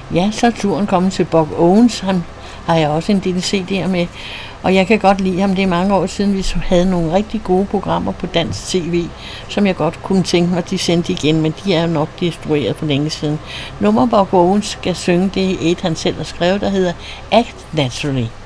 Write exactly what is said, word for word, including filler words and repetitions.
Ja, så er turen kommet til Buck Owens. Han har jeg også en del C D'er med. Og jeg kan godt lide ham. Det er mange år siden, vi havde nogle rigtig gode programmer på dansk tv, som jeg godt kunne tænke mig, de sendte igen, men de er nok destrueret for længe siden. Nummer Buck Owens skal synge, det er et, han selv har skrevet, der hedder Act Naturally.